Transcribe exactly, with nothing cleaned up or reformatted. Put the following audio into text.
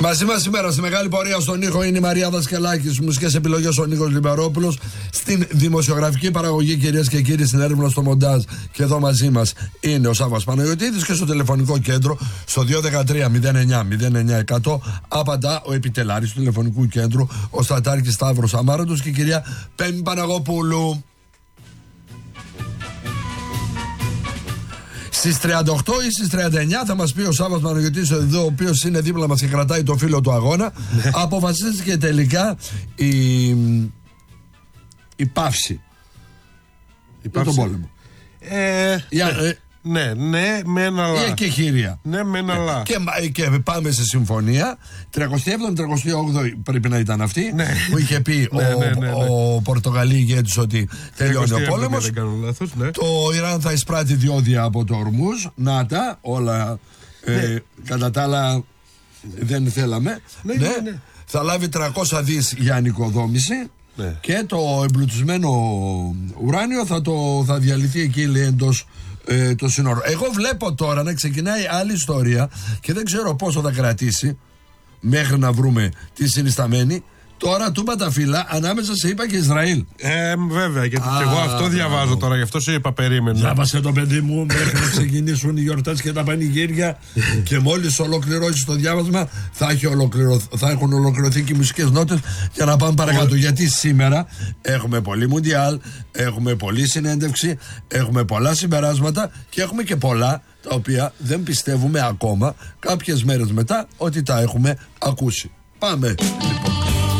Μαζί μας σήμερα στη μεγάλη πορεία στον ήχο είναι η Μαρία Δασκαλάκη, στις μουσικές επιλογές ο Νίκος Λιμπερόπουλος, στην δημοσιογραφική παραγωγή, κυρίες και κύριοι, στην έρευνα στο μοντάζ. Και εδώ μαζί μας είναι ο Σάββας Παναγιωτίδης και στο τηλεφωνικό κέντρο στο δύο ένα τρία μηδέν εννιά μηδέν εννιά εκατό απαντά ο επιτελάρης του τηλεφωνικού κέντρου, ο Στρατάρχης Σταύρος Αμάραντος και η κυρία Πέμπη Παναγοπούλου. Στις τριάντα οκτώ ή στις τριάντα εννιά θα μας πει ο Σάββας Παναγιωτής εδώ, ο οποίος είναι δίπλα μας και κρατάει το φύλλο του αγώνα. Αποφασίστηκε τελικά η, η παύση για τον πόλεμο. Ε, για, ναι, ε, ναι, ναι, με ένα αλλά. Και χειρία. Ναι, με ένα αλλά. Και, και πάμε σε συμφωνία. τριακοστή έβδομη τριακοστή όγδοη πρέπει να ήταν αυτή, ναι, που είχε πει ναι, ο, ναι, ναι, ναι. ο Πορτογαλί ηγέτης ότι τελειώνει ο πόλεμος. Δεν κάνω λάθος, ναι. Το Ιράν θα εισπράττει διόδια από το Ορμούζ. Να τα όλα. Ε, ναι. Κατά τα άλλα δεν θέλαμε. Ναι, ναι. ναι, ναι. Θα λάβει τριακόσια δις για ανοικοδόμηση. Ναι. Και το εμπλουτισμένο ουράνιο θα, το, θα διαλυθεί εκεί, λέει, εντός ε, το σύνορο. Εγώ βλέπω τώρα να ξεκινάει άλλη ιστορία και δεν ξέρω πόσο θα κρατήσει μέχρι να βρούμε τη συνισταμένη. Τώρα του είπα τα φύλλα ανάμεσα σε ΗΠΑ και Ισραήλ. Ε, βέβαια, γιατί και εγώ αυτό διαβάζω τώρα, γι' αυτό σου είπα, περίμενε. Διάβασε το παιδί μου μέχρι να ξεκινήσουν οι γιορτές και τα πανηγύρια και μόλις ολοκληρώσει το διάβασμα θα, έχει ολοκληρωθ, θα έχουν ολοκληρωθεί και οι μουσικές νότες για να πάμε παρακάτω. Γιατί σήμερα έχουμε πολύ Μουντιάλ, έχουμε πολλή συνέντευξη, έχουμε πολλά συμπεράσματα και έχουμε και πολλά τα οποία δεν πιστεύουμε ακόμα κάποιες μέρες μετά ότι τα έχουμε ακούσει. Πάμε λοιπόν.